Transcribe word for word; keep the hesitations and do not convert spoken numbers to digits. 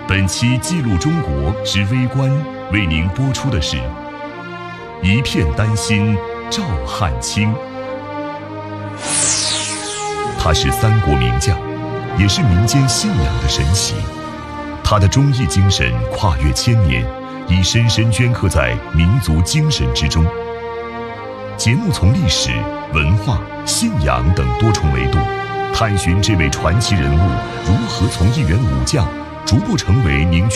本期记录中国之微观为您播出的是一片丹心照汗青。他是三国名将，也是民间信仰的神奇。他的忠义精神跨越千年，已深深镌刻在民族精神之中。节目从历史、文化、信仰等多重维度，探寻这位传奇人物如何从一员武将逐步成为凝聚